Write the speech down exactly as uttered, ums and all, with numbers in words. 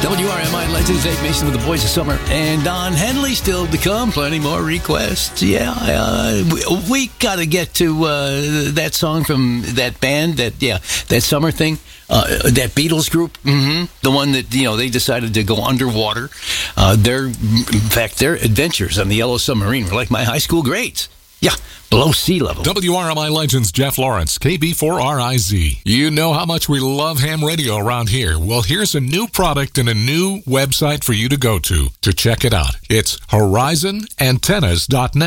W R M I Legends, Dave Mason with the Boys of Summer, and Don Henley still to come. Plenty more requests. Yeah, uh, we, we got to get to uh, that song from that band, that yeah, that summer thing, uh, that Beatles group, mm-hmm. the one that you know they decided to go underwater. Uh, their, in fact, their adventures on the Yellow Submarine were like my high school grades. Yeah, below sea level. W R M I Legends, Jeff Lawrence, K B four R I Z. You know how much we love ham radio around here. Well, here's a new product and a new website for you to go to to check it out. It's horizon antennas dot net.